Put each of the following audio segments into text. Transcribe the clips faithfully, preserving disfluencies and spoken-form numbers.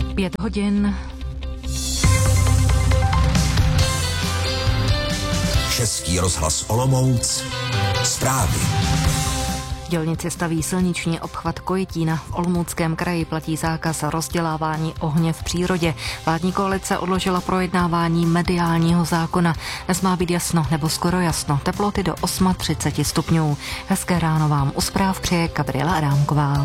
Pět hodin. Český rozhlas Olomouc. Zprávy. V dělnici staví silniční obchvat Kojetína. V Olomouckém kraji platí zákaz rozdělávání ohně v přírodě. Vládní koalice odložila projednávání mediálního zákona. Dnes má být jasno nebo skoro jasno. Teploty do třicet osm stupňů. Hezké ráno vám u zpráv přeje Gabriela Adámková.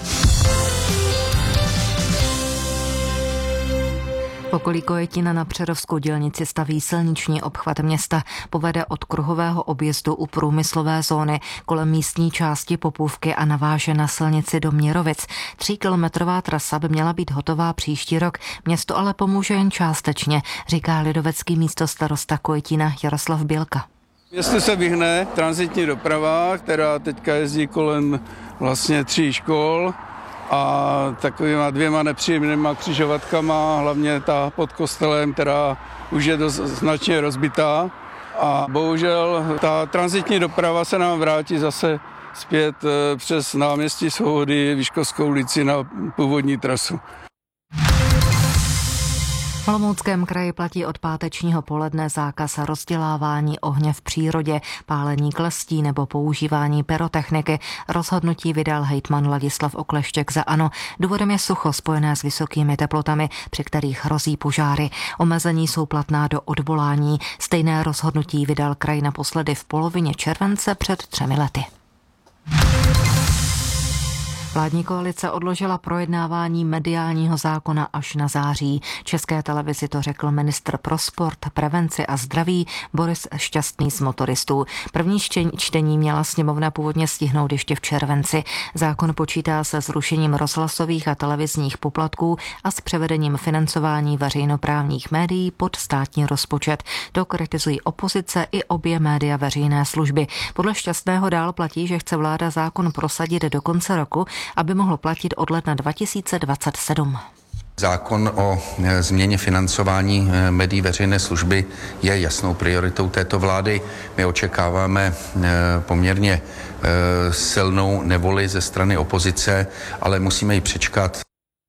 V okolí Kojetina na Přerovskou dělnici staví silniční obchvat města. Povede od kruhového objezdu u průmyslové zóny kolem místní části Popůvky a naváže na silnici do Měrovic. Tříkilometrová trasa by měla být hotová příští rok. Město ale pomůže jen částečně, říká lidovecký místostarosta Kojetina Jaroslav Bělka. Městu se vyhne tranzitní doprava, která teďka jezdí kolem vlastně tří škol a takovýma dvěma nepříjemnýma křižovatkama, hlavně ta pod kostelem, která už je dost značně rozbitá. A bohužel ta tranzitní doprava se nám vrátí zase zpět přes náměstí Svobody, Vyškovskou ulici na původní trasu. V Olomouckém kraji platí od pátečního poledne zákaz rozdělávání ohně v přírodě, pálení klestí nebo používání pyrotechniky. Rozhodnutí vydal hejtman Ladislav Okleštěk za ANO. Důvodem je sucho spojené s vysokými teplotami, při kterých hrozí požáry. Omezení jsou platná do odvolání. Stejné rozhodnutí vydal kraj naposledy v polovině července před třemi lety. Vládní koalice odložila projednávání mediálního zákona až na září. České televizi to řekl ministr pro sport, prevenci a zdraví Boris Šťastný z Motoristů. První čtení měla sněmovna původně stihnout ještě v červenci. Zákon počítá se zrušením rozhlasových a televizních poplatků a s převedením financování veřejnoprávních médií pod státní rozpočet. To kritizují opozice i obě média veřejné služby. Podle Šťastného dál platí, že chce vláda zákon prosadit do konce roku, aby mohlo platit od ledna dva tisíce dvacet sedm. Zákon o změně financování médií veřejné služby je jasnou prioritou této vlády. My očekáváme poměrně silnou nevoli ze strany opozice, ale musíme ji přečkat.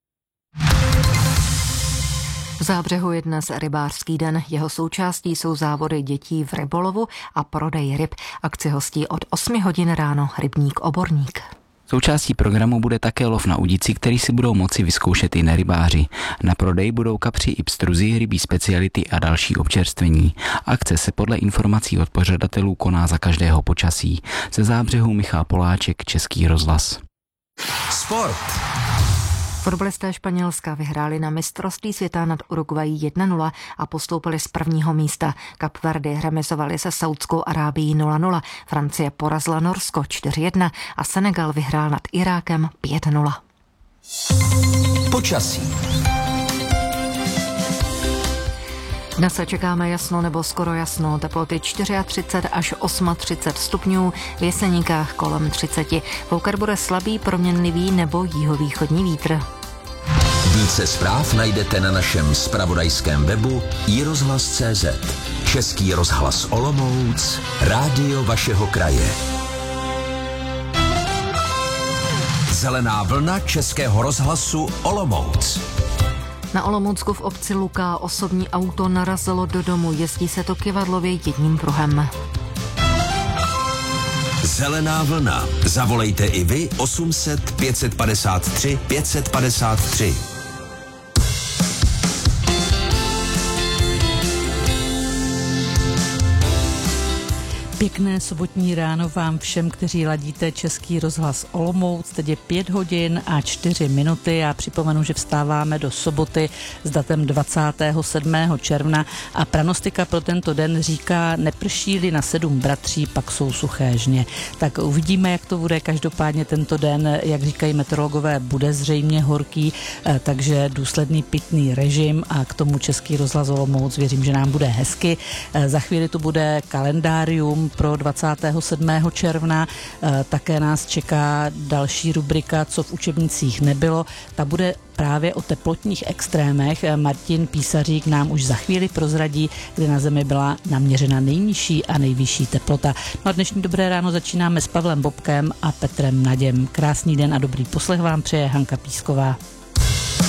V Zábřehu je dnes rybářský den. Jeho součástí jsou závody dětí v rybolovu a prodej ryb. Akci hostí od osmi hodin ráno rybník Oborník. Součástí programu bude také lov na udici, který si budou moci vyzkoušet i nerybáři. Na prodej budou kapři i pstruzy, rybí speciality a další občerstvení. Akce se podle informací od pořadatelů koná za každého počasí. Ze Zábřehu Michal Poláček, Český rozhlas. Sport. Fotbalisté Španělska vyhráli na mistrovství světa nad Uruguayí jedna nula a postoupili z prvního místa. Kapverdy remizovali se Saudskou Arábií nula nula, Francie porazila Norsko čtyři jedna a Senegal vyhrál nad Irákem pět nula. Počasí. Dnes se čekáme jasno nebo skoro jasno, teploty třicet čtyři až třicet osm stupňů, v Jeseníkách kolem třicet. Foukar bude slabý, proměnlivý nebo jihovýchodní vítr. Více zpráv najdete na našem zpravodajském webu i rozhlas tečka cé zet. Český rozhlas Olomouc, rádio vašeho kraje. Zelená vlna Českého rozhlasu Olomouc. Na Olomoucku v obci Luká osobní auto narazilo do domu, jezdí se to kyvadlově jedním pruhem. Zelená vlna. Zavolejte i vy osm set pět padesát tři pět padesát tři. Pěkné sobotní ráno vám všem, kteří ladíte Český rozhlas Olomouc. Teď je pět hodin a čtyři minuty. Já připomenu, že vstáváme do soboty s datem dvacátého sedmého června a pranostika pro tento den říká: neprší-li na sedm bratří, pak jsou suché žně. Tak uvidíme, jak to bude. Každopádně tento den, jak říkají meteorologové, bude zřejmě horký, takže důsledný pitný režim a k tomu Český rozhlas Olomouc věřím, že nám bude hezky. Za chvíli tu bude kalendárium pro dvacátého sedmého června. Také nás čeká další rubrika Co v učebnicích nebylo. Ta bude právě o teplotních extrémech. Martin Písařík nám už za chvíli prozradí, kdy na Zemi byla naměřena nejnižší a nejvyšší teplota. No a dnešní Dobré ráno začínáme s Pavlem Bobkem a Petrem Naděm. Krásný den a dobrý poslech vám přeje Hanka Písková.